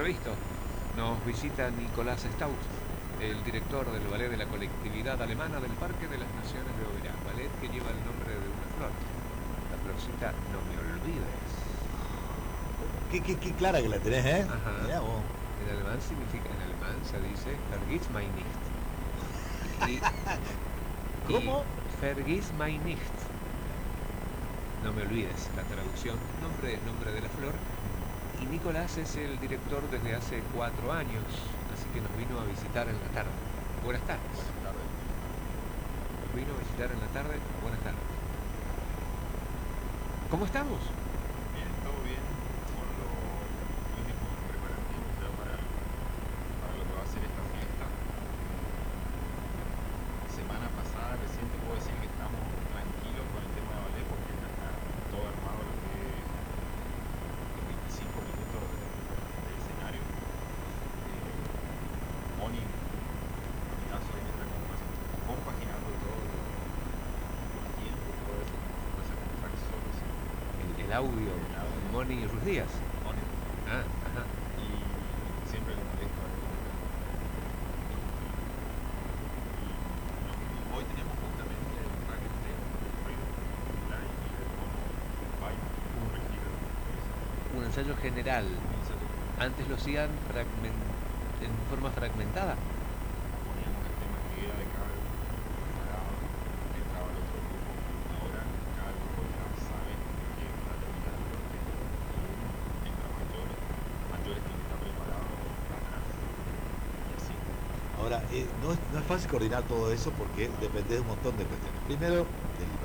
imprevisto. Nos visita Nicolás Stout, el director del ballet de la colectividad alemana del Parque de las Naciones de Oberá, ballet que lleva el nombre de una flor. La florcita No me olvides. Qué clara que la tenés, ¿eh? Ajá. Mirá vos. En alemán significa, en alemán se dice Vergiss mich nicht. Y ¿Cómo? Vergiss mich nicht. No me olvides, la traducción, nombre de la flor. Y Nicolás es el director desde hace 4 años, así que nos vino a visitar en la tarde. Buenas tardes. Buenas tardes. Nos vino a visitar en la tarde. Buenas tardes. ¿Cómo estamos? Bien, todo bien. Con los últimos preparativos ya para lo que va a ser esta fiesta. Semana pasada recién te puedo decir que estamos tranquilos con el tema de ballet porque ya está todo armado lo que es los 25 minutos de escenario. Moni, Monitazo ahí me está compaginando todo el tiempo, todo eso, toda esa contracción, El audio el con audio. Moni y sus días. Moni, Ah, ajá. y siempre le molesto a él. Hoy tenemos justamente el track entero del ruido popular y de cómo baila corregido Un ensayo general. Antes lo hacían en forma fragmentada. poníamos el tema que era de cada grupo preparado, entraba el otro grupo, ahora cada grupo ya sabe que va a terminar lo que entra mayores que está preparado atrás y así. Ahora, no es fácil coordinar todo eso porque depende de un montón de cuestiones. Primero, del